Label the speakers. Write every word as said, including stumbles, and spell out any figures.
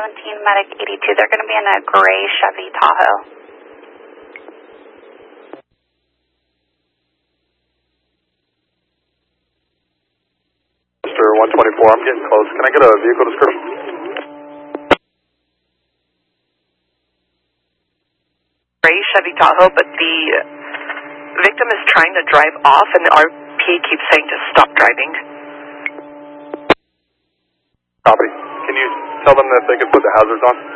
Speaker 1: seventeen, Medic eighty-two. They're going to be in a gray Chevy Tahoe.
Speaker 2: Mister one twenty-four, I'm getting close. Can I get a vehicle description?
Speaker 3: Gray Chevy Tahoe, but the victim is trying to drive off and the R P keeps saying to stop driving.
Speaker 2: Copy. Can you tell them that they can put the hazards on?